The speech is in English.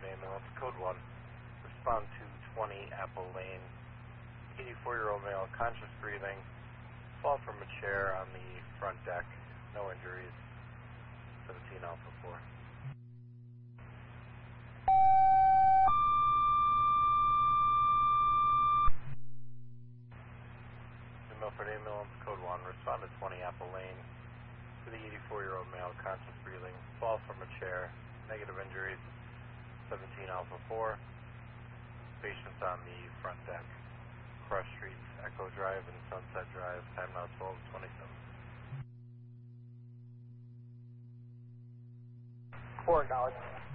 ambulance, code 1. Respond to 20 Apple Lane. 84-year-old male, conscious breathing. Fall from a chair on the front deck. No injuries. 17 Alpha 4. New Milford ambulance, code 1. Respond to 20 Apple Lane. For the 84-year-old male, conscious breathing. Fall from a chair. Negative injuries. 17 Alpha 4. Patients on the front deck. Cross Streets, Echo Drive, and Sunset Drive. Time now 12:27. 4 acknowledged.